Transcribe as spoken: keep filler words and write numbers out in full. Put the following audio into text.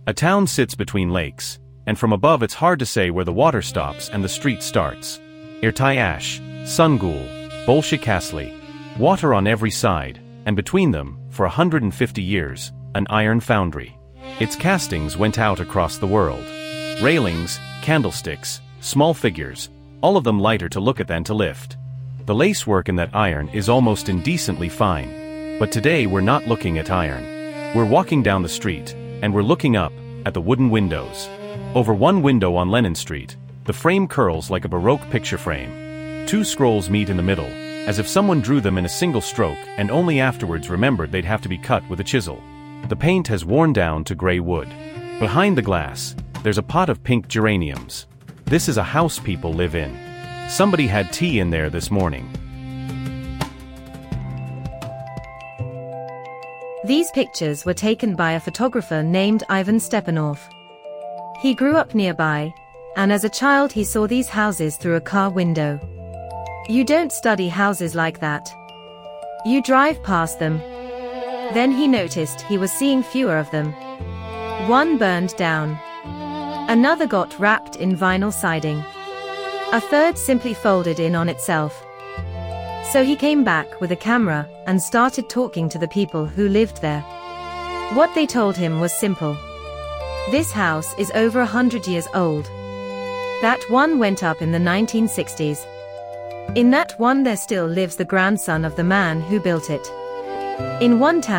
A town sits between lakes, and from above it's hard to say where the water stops and the street starts. Irtysh, Sungul, Bolshikasli. Water on every side, and between them, for one hundred fifty years, an iron foundry. Its castings went out across the world. Railings, candlesticks, small figures, all of them lighter to look at than to lift. The lacework in that iron is almost indecently fine. But today we're not looking at iron. We're walking down the street, and we're looking up at the wooden windows. Over one window on Lenin Street, the frame curls like a Baroque picture frame. Two scrolls meet in the middle, as if someone drew them in a single stroke and only afterwards remembered they'd have to be cut with a chisel. The paint has worn down to gray wood. Behind the glass, there's a pot of pink geraniums. This is a house people live in. Somebody had tea in there this morning. These pictures were taken by a photographer named Ivan Stepanov. He grew up nearby, and as a child he saw these houses through a car window. You don't study houses like that. You drive past them. Then he noticed he was seeing fewer of them. One burned down. Another got wrapped in vinyl siding. A third simply folded in on itself. So he came back with a camera and started talking to the people who lived there. What they told him was simple. This house is over a hundred years old. That one went up in the nineteen sixties. In that one there still lives the grandson of the man who built it. In one town